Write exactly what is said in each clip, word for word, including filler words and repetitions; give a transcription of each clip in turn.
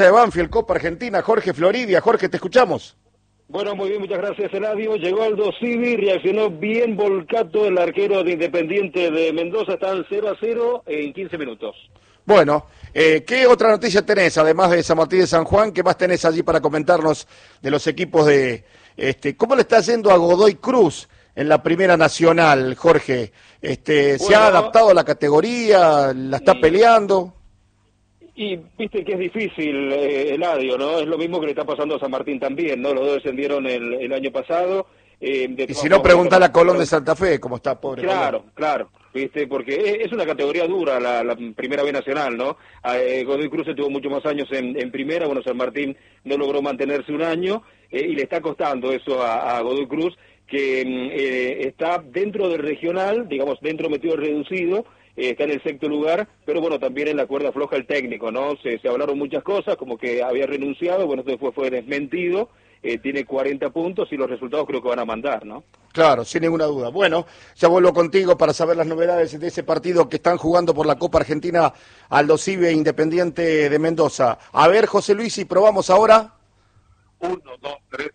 de Banfield, Copa Argentina, Jorge Floridia. Jorge, te escuchamos. Bueno, muy bien, muchas gracias, Eladio. Llegó Aldo Civi, reaccionó bien Volcato, el arquero de Independiente de Mendoza. Están cero a cero en quince minutos. Bueno, eh, ¿qué otra noticia tenés, además de San Martín de San Juan? ¿Qué más tenés allí para comentarnos de los equipos de... este ¿Cómo le está yendo a Godoy Cruz en la Primera Nacional, Jorge? Este, ¿Se bueno, ha adaptado a la categoría? ¿La está y... peleando? Y viste que es difícil, eh, Eladio, ¿no? Es lo mismo que le está pasando a San Martín también, ¿no? Los dos descendieron el, el año pasado. Eh, de y si no, preguntale a Colón de Santa Fe, cómo está, pobre Claro, Colón. claro, viste, porque es una categoría dura la, la Primera B Nacional, ¿no? Eh, Godoy Cruz tuvo muchos más años en, en Primera, bueno, San Martín no logró mantenerse un año, eh, y le está costando eso a, a Godoy Cruz, que eh, está dentro del regional, digamos, dentro metido reducido, Eh, está en el sexto lugar, pero bueno, también en la cuerda floja el técnico, ¿no? Se, se hablaron muchas cosas, como que había renunciado, bueno, esto fue, fue desmentido, eh, tiene cuarenta puntos y los resultados creo que van a mandar, ¿no? Claro, sin ninguna duda. Bueno, ya vuelvo contigo para saber las novedades de ese partido que están jugando por la Copa Argentina Aldo Civi e Independiente de Mendoza. A ver, José Luis, si probamos ahora. Uno, dos, tres,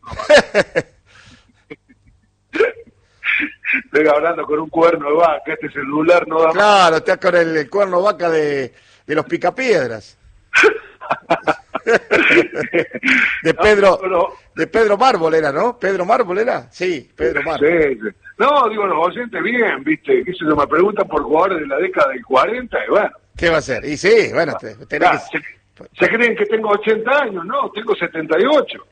Estoy hablando con un cuerno de vaca, este celular no da Claro, más. Está con el, el cuerno de vaca de, de los picapiedras. de Pedro no, pero... de Pedro Mármol era, ¿no? ¿Pedro Mármol era? Sí, Pedro Mármol. Sí, sí. No, digo, los oyentes bien, viste, que se me preguntan por jugadores de la década del cuarenta y bueno. ¿Qué va a ser? Y sí, bueno, te, claro, que... se, se creen que tengo ochenta años, no, tengo setenta y ocho.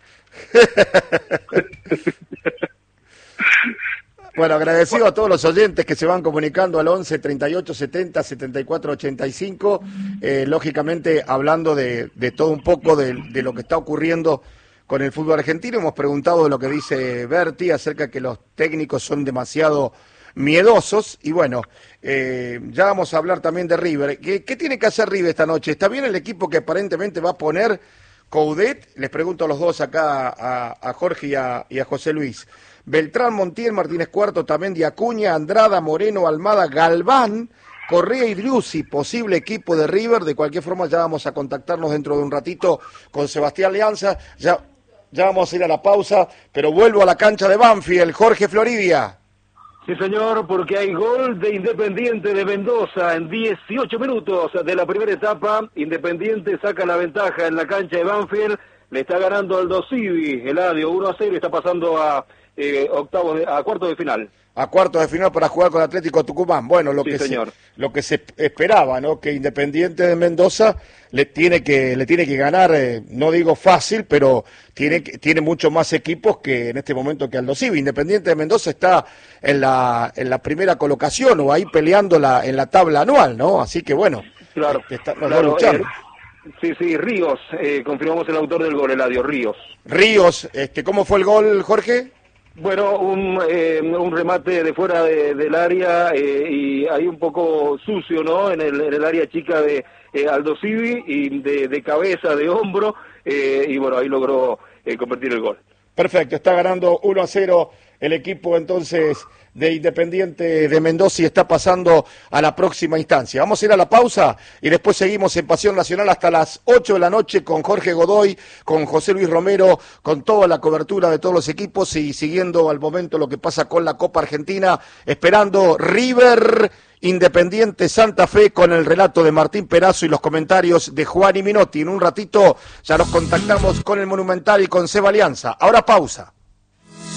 Bueno, agradecido a todos los oyentes que se van comunicando al once, treinta y ocho, setenta, setenta y cuatro, ochenta y cinco, eh, lógicamente hablando de, de todo un poco de, de lo que está ocurriendo con el fútbol argentino. Hemos preguntado de lo que dice Berti acerca de que los técnicos son demasiado miedosos y bueno, eh, ya vamos a hablar también de River. ¿Qué, ¿Qué tiene que hacer River esta noche? ¿Está bien el equipo que aparentemente va a poner Coudet? Les pregunto a los dos acá, a, a Jorge y a, y a José Luis. Beltrán, Montiel, Martínez Cuarto, Tamendi, Acuña, Andrada, Moreno, Almada, Galván, Correa y Driussi, posible equipo de River. De cualquier forma ya vamos a contactarnos dentro de un ratito con Sebastián Leanza, ya, ya vamos a ir a la pausa, pero vuelvo a la cancha de Banfield, Jorge Floridia. Sí, señor, porque hay gol de Independiente de Mendoza en dieciocho minutos de la primera etapa. Independiente saca la ventaja en la cancha de Banfield, le está ganando Aldo Civi, Eladio uno a cero y está pasando a eh, octavos de, a cuartos de final. A cuartos de final para jugar con Atlético Tucumán. Bueno, lo, sí, que señor. Se, lo que se esperaba, ¿no? Que Independiente de Mendoza le tiene que le tiene que ganar, eh, no digo fácil, pero tiene tiene mucho más equipos que en este momento que Aldo Civi. Independiente de Mendoza está en la en la primera colocación o ahí peleando la en la tabla anual, ¿no? Así que bueno, claro, este, está, nos claro, luchando. Eh, sí, sí, Ríos, eh, confirmamos el autor del gol, Eladio, Ríos. Ríos, este, ¿cómo fue el gol, Jorge? Bueno, un, eh, un remate de fuera de, del área eh, y ahí un poco sucio, ¿no? En el, en el área chica de eh, Aldo Civi y de, de cabeza, de hombro, eh, y bueno, ahí logró eh, convertir el gol. Perfecto, está ganando uno a cero el equipo entonces de Independiente de Mendoza y está pasando a la próxima instancia. Vamos a ir a la pausa y después seguimos en Pasión Nacional hasta las ocho de la noche con Jorge Godoy, con José Luis Romero, con toda la cobertura de todos los equipos y siguiendo al momento lo que pasa con la Copa Argentina, esperando River Independiente Santa Fe con el relato de Martín Perazo y los comentarios de Juan y Minotti. En un ratito ya nos contactamos con el Monumental y con Seba Alianza. Ahora pausa.